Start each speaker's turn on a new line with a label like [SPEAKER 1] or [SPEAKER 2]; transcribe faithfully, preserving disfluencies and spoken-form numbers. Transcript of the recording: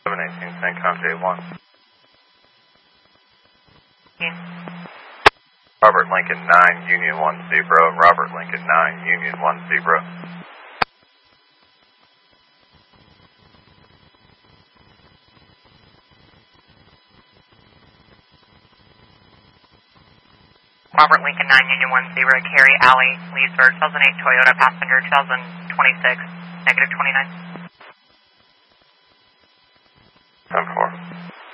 [SPEAKER 1] seven eighteen, Sancom J one. Robert Lincoln nine, Union one zero, Robert Lincoln nine, Union one zero.
[SPEAKER 2] Robert Lincoln nine, Union one zero, Cary Alley, Leesburg, two thousand eight Toyota passenger, two thousand twenty-six, negative twenty-nine.